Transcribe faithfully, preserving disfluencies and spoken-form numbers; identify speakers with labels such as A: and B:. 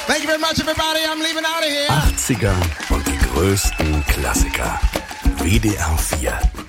A: Thank you very much, everybody. I'm leaving out of here.
B: achtziger und die größten Klassiker. W D R vier.